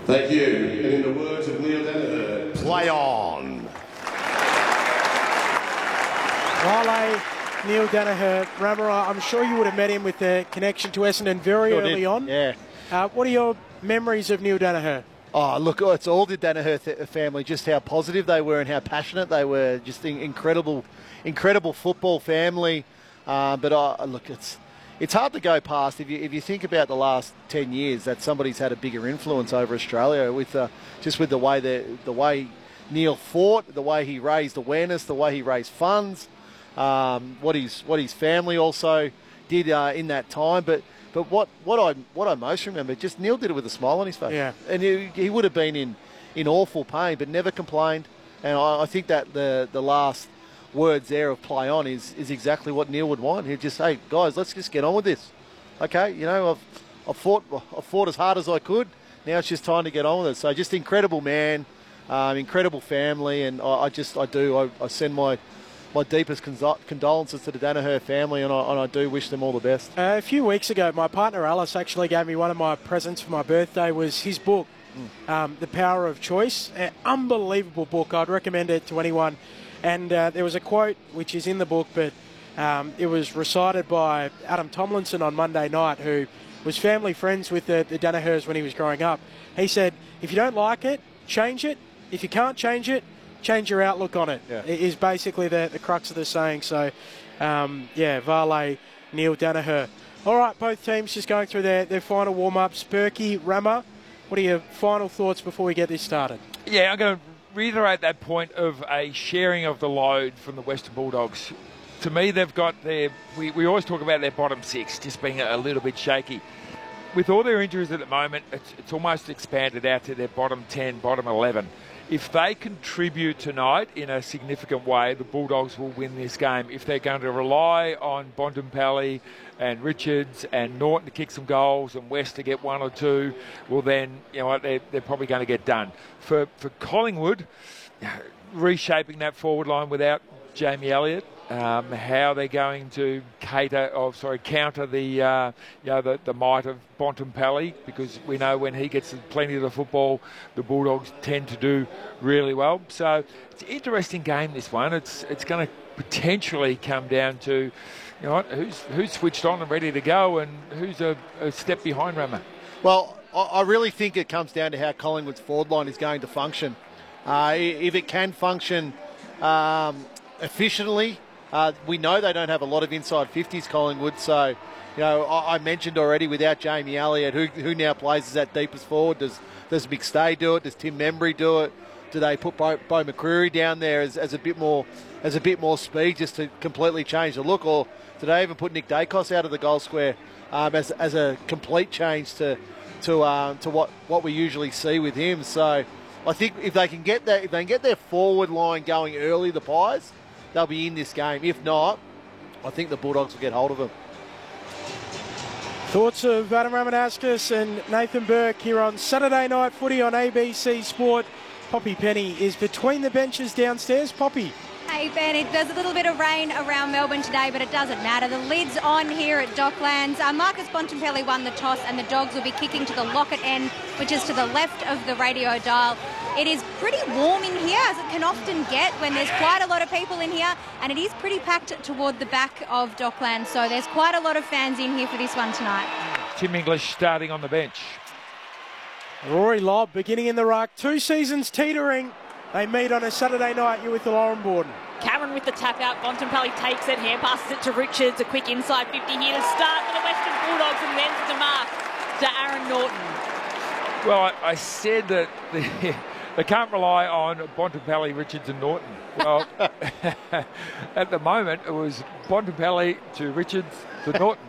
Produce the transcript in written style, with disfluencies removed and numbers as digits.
Thank you. And in the words of Neil Danaher, play on. Wale, Neil Danaher, Ramara, I'm sure you would have met him with the connection to Essendon very early on. Yeah. What are your memories of Neil Danaher? Oh, look, it's all the Danaher family, just how positive they were and how passionate they were. Just incredible football family. Look, it's hard to go past if you think about the last 10 years that somebody's had a bigger influence over Australia with just with the way Neil fought, the way he raised awareness, the way he raised funds, what his family also did in that time. But what I most remember, just Neil did it with a smile on his face. Yeah. And he would have been in awful pain, but never complained. And I think that the last words there of play on is exactly what Neil would want. He'd just say, guys, let's just get on with this. Okay, you know, I've fought as hard as I could. Now it's just time to get on with it. So just incredible man, incredible family, and I send my deepest condolences to the Danaher family, and I do wish them all the best. A few weeks ago, my partner Alice actually gave me one of my presents for my birthday was his book, The Power of Choice. An unbelievable book. I'd recommend it to anyone. And there was a quote which is in the book, but it was recited by Adam Tomlinson on Monday night, who was family friends with the Danahers when he was growing up. He said, if you don't like it, change it. If you can't change it, change your outlook on it. Yeah. It is basically the crux of the saying. So, Wale, Neil Danaher. All right, both teams just going through their final warm-ups. Berkey, Rama, what are your final thoughts before we get this started? Yeah, I'm going to reiterate that point of a sharing of the load from the Western Bulldogs. To me, they've got we always talk about their bottom six just being a little bit shaky. With all their injuries at the moment, it's almost expanded out to their bottom 10, bottom 11. If they contribute tonight in a significant way, the Bulldogs will win this game. If they're going to rely on Bontempelli and Richards and Norton to kick some goals and West to get one or two, well then, you know what, they're probably going to get done. For Collingwood, reshaping that forward line without Jamie Elliott, how they're going to counter the might of Bontempelli, because we know when he gets plenty of the football, the Bulldogs tend to do really well. So it's an interesting game, this one. It's going to potentially come down to, you know what, who's switched on and ready to go, and who's a step behind Rama. Well, I really think it comes down to how Collingwood's forward line is going to function. If it can function efficiently, we know they don't have a lot of inside 50s, Collingwood. So, you know, I mentioned already, without Jamie Elliott, who now plays as that deepest forward? Does McStay do it? Does Tim Membry do it? Do they put Bo McCreary down there as a bit more speed, just to completely change the look? Or do they even put Nick Dacos out of the goal square as a complete change to what we usually see with him? So I think if they can get their forward line going early, the Pies, they'll be in this game. If not, I think the Bulldogs will get hold of them. Thoughts of Adam Ramanaskas and Nathan Burke here on Saturday Night Footy on ABC Sport. Poppy Penny is between the benches downstairs. Poppy. Hey Ben, there's a little bit of rain around Melbourne today, but it doesn't matter. The lid's on here at Docklands. Marcus Bontempelli won the toss, and the Dogs will be kicking to the Lockett end, which is to the left of the radio dial. It is pretty warm in here, as it can often get when there's quite a lot of people in here, and it is pretty packed toward the back of Docklands, so there's quite a lot of fans in here for this one tonight. Tim English starting on the bench. Rory Lobb beginning in the ruck. 2 seasons teetering. They meet on a Saturday night. You're with the Lauren Borden. Cameron with the tap out. Bontempelli takes it, hand passes it to Richards. A quick inside 50 here to start for the Western Bulldogs, and then to mark to Aaron Norton. Well, I said that they can't rely on Bontempelli, Richards and Norton. Well, at the moment, it was Bontempelli to Richards to Norton.